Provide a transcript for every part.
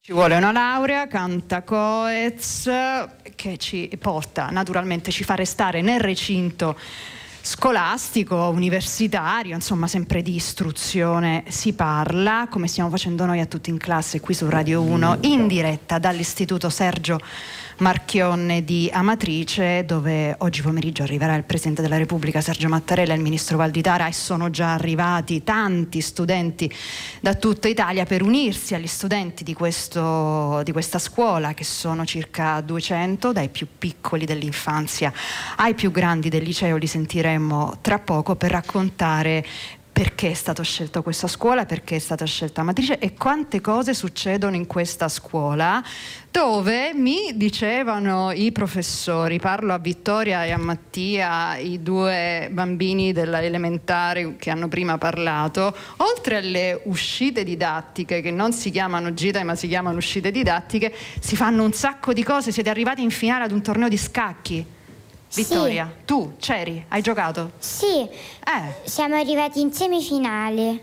Ci vuole una laurea, canta Coez, che ci porta, naturalmente ci fa restare nel recinto scolastico, universitario, insomma sempre di istruzione si parla, come stiamo facendo noi a tutti in classe qui su Radio 1, in diretta dall'Istituto Sergio Marchionne di Amatrice, dove oggi pomeriggio arriverà il Presidente della Repubblica Sergio Mattarella e il Ministro Valditara, e sono già arrivati tanti studenti da tutta Italia per unirsi agli studenti di questa scuola, che sono circa 200, dai più piccoli dell'infanzia ai più grandi del liceo. Li sentiremo tra poco per raccontare perché è stata scelta questa scuola, perché è stata scelta Amatrice e quante cose succedono in questa scuola, dove mi dicevano i professori, parlo a Vittoria e a Mattia, i due bambini della elementare che hanno prima parlato, oltre alle uscite didattiche, che non si chiamano gite ma si chiamano uscite didattiche, si fanno un sacco di cose. Siete arrivati in finale ad un torneo di scacchi. Vittoria, sì. Tu c'eri? Hai giocato? Sì, siamo arrivati in semifinale.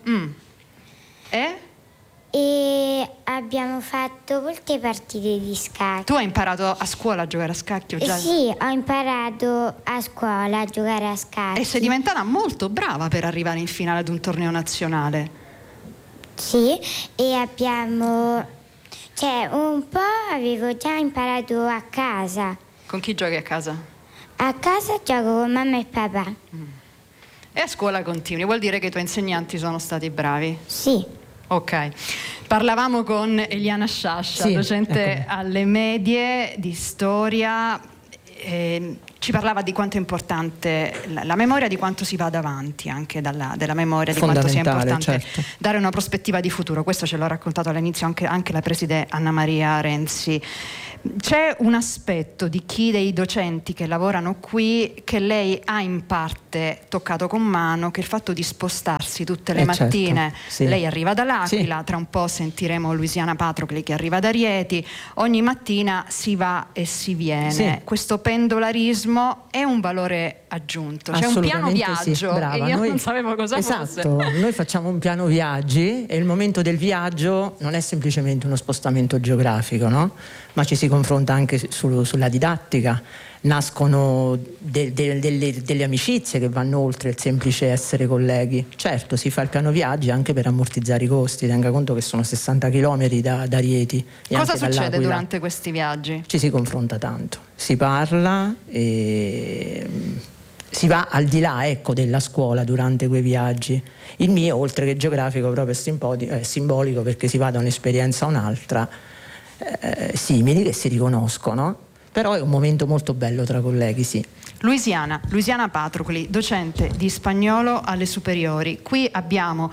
E abbiamo fatto molte partite di scacchi. Tu hai imparato a scuola a giocare a scacchi? O già? Sì, ho imparato a scuola a giocare a scacchi. E sei diventata molto brava per arrivare in finale ad un torneo nazionale. Sì, e abbiamo... un po' avevo già imparato a casa. Con chi giochi a casa? A casa gioco con mamma e papà. E a scuola continui, vuol dire che i tuoi insegnanti sono stati bravi? Sì. Ok. Parlavamo con Eliana Sciascia, docente alle medie di storia. Ci parlava di quanto è importante la memoria, di quanto si vada avanti anche della memoria, di quanto sia importante dare una prospettiva di futuro. Questo ce l'ha raccontato all'inizio anche la preside Anna Maria Renzi. C'è un aspetto di chi dei docenti che lavorano qui che lei ha in parte toccato con mano, che è il fatto di spostarsi tutte le mattine. Lei arriva dall'Aquila, tra un po' sentiremo Luisiana Patrocli che arriva da Rieti, ogni mattina si va e si viene. Questo pendolarismo è un valore aggiunto, c'è un piano viaggio e io non sapevo cosa fosse. Noi facciamo un piano viaggi e il momento del viaggio non è semplicemente uno spostamento geografico, no? Ma ci si confronta anche sulla didattica, nascono delle amicizie che vanno oltre il semplice essere colleghi. Certo, si fa il piano viaggi anche per ammortizzare i costi, tenga conto che sono 60 chilometri da Rieti. Cosa succede durante questi viaggi? Ci si confronta tanto, si parla e si va al di là, della scuola durante quei viaggi. Il mio, oltre che geografico, proprio è simbolico, perché si va da un'esperienza a un'altra, simili, che si riconoscono, però è un momento molto bello tra colleghi, sì. Luisiana Patrocli, docente di spagnolo alle superiori. Qui abbiamo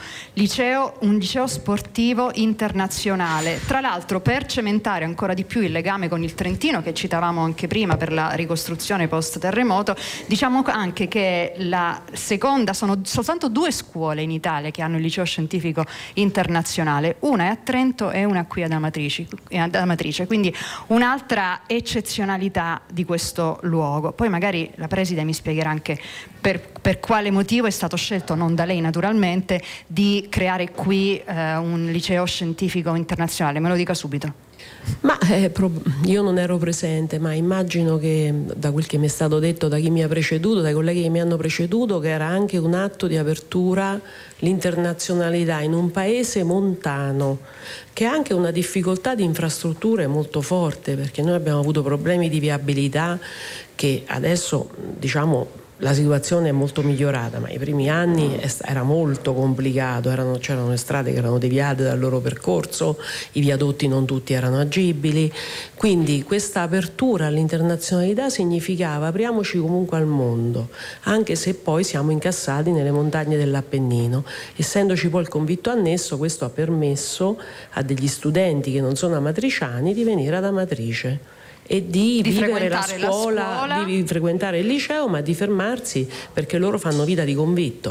un liceo sportivo internazionale. Tra l'altro, per cementare ancora di più il legame con il Trentino, che citavamo anche prima per la ricostruzione post-terremoto, diciamo anche che sono soltanto 2 scuole in Italia che hanno il liceo scientifico internazionale. Una è a Trento e una qui ad Amatrice, quindi un'altra eccezionalità di questo luogo. Poi magari la preside mi spiegherà anche per quale motivo è stato scelto, non da lei naturalmente, di creare qui un liceo scientifico internazionale. Me lo dica subito. Ma io non ero presente, ma immagino che da quel che mi è stato detto da chi mi ha preceduto, dai colleghi che mi hanno preceduto, che era anche un atto di apertura, l'internazionalità in un paese montano che ha anche una difficoltà di infrastrutture molto forte, perché noi abbiamo avuto problemi di viabilità che adesso, diciamo, la situazione è molto migliorata, ma i primi anni era molto complicato, c'erano le strade che erano deviate dal loro percorso, i viadotti non tutti erano agibili, quindi questa apertura all'internazionalità significava apriamoci comunque al mondo, anche se poi siamo incassati nelle montagne dell'Appennino. Essendoci poi il convitto annesso, questo ha permesso a degli studenti che non sono amatriciani di venire ad Amatrice e di vivere la scuola, di frequentare il liceo, ma di fermarsi, perché loro fanno vita di convitto.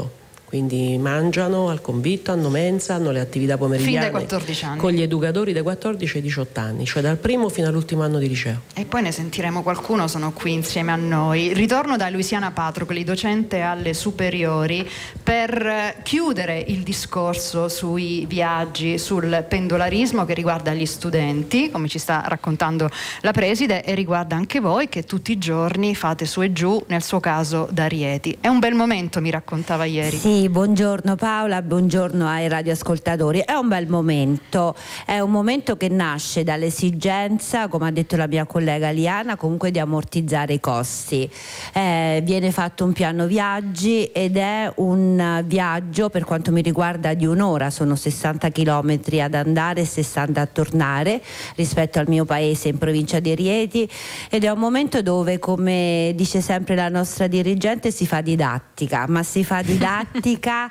quindi mangiano al convitto, hanno mensa, hanno le attività pomeridiane. Fin dai 14 anni. Con gli educatori dai 14 ai 18 anni, cioè dal primo fino all'ultimo anno di liceo. E poi ne sentiremo qualcuno, sono qui insieme a noi. Ritorno da Luisiana Patrocli, docente alle superiori, per chiudere il discorso sui viaggi, sul pendolarismo che riguarda gli studenti, come ci sta raccontando la preside, e riguarda anche voi che tutti i giorni fate su e giù, nel suo caso da Rieti. È un bel momento, mi raccontava ieri. Sì, buongiorno Paola, buongiorno ai radioascoltatori. È un bel momento, è un momento che nasce dall'esigenza, come ha detto la mia collega Liana, comunque di ammortizzare i costi. Viene fatto un piano viaggi ed è un viaggio, per quanto mi riguarda, di un'ora, sono 60 chilometri ad andare e 60 a tornare rispetto al mio paese in provincia di Rieti, ed è un momento dove, come dice sempre la nostra dirigente, si fa didattica, ma si fa didattica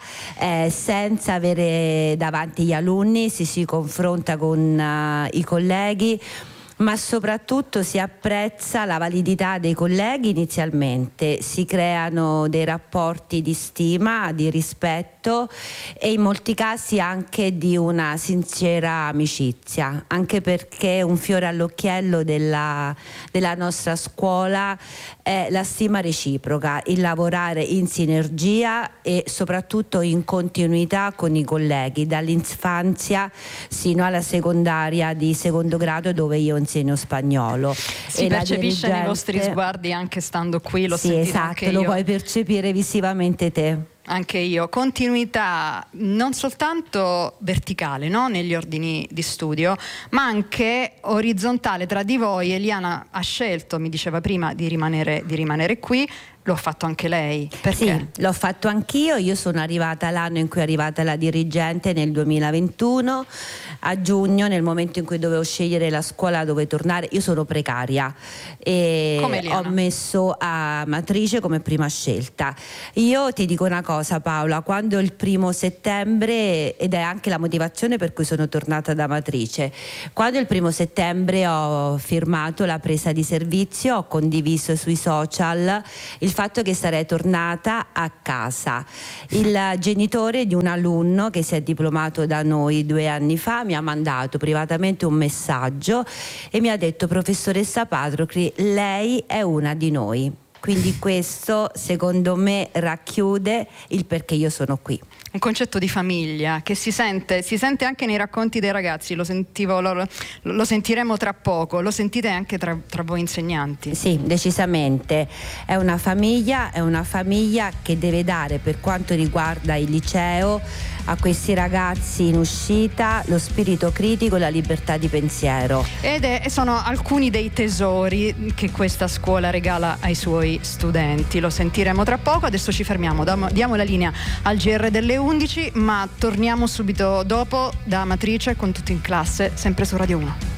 senza avere davanti gli alunni, si confronta con i colleghi, ma soprattutto si apprezza la validità dei colleghi inizialmente, si creano dei rapporti di stima, di rispetto e in molti casi anche di una sincera amicizia, anche perché un fiore all'occhiello della nostra scuola è la stima reciproca, il lavorare in sinergia e soprattutto in continuità con i colleghi, dall'infanzia sino alla secondaria di secondo grado, dove io insegno spagnolo. Si percepisce nei vostri sguardi anche stando qui, lo sentite esatto, anche io. lo puoi percepire visivamente te. Anche io, continuità non soltanto verticale, no? Negli ordini di studio, ma anche orizzontale tra di voi. Eliana ha scelto, mi diceva prima, di rimanere qui. Lo ha fatto anche lei? Perché? Sì, l'ho fatto anch'io. Io sono arrivata l'anno in cui è arrivata la dirigente, nel 2021, a giugno, nel momento in cui dovevo scegliere la scuola dove tornare. Io sono precaria e ho messo a Matrice come prima scelta. Io ti dico una cosa, Paola, quando il 1° settembre, ed è anche la motivazione per cui sono tornata da Matrice, quando il 1° settembre ho firmato la presa di servizio, ho condiviso sui social il fatto che sarei tornata a casa. Il genitore di un alunno che si è diplomato da noi 2 anni fa mi ha mandato privatamente un messaggio e mi ha detto: professoressa Patrocli, lei è una di noi. Quindi questo secondo me racchiude il perché io sono qui. Un concetto di famiglia che si sente anche nei racconti dei ragazzi, lo sentiremo tra poco, lo sentite anche tra voi insegnanti? Sì, decisamente, è una famiglia che deve dare, per quanto riguarda il liceo, a questi ragazzi in uscita lo spirito critico e la libertà di pensiero. Sono alcuni dei tesori che questa scuola regala ai suoi studenti, lo sentiremo tra poco. Adesso ci fermiamo, diamo la linea al GR delle 11, ma torniamo subito dopo da Matrice con tutti in classe, sempre su Radio 1.